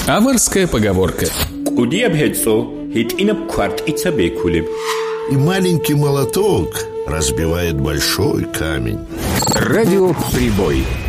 Аварская поговорка. И маленький молоток разбивает большой камень. Радиоприбой.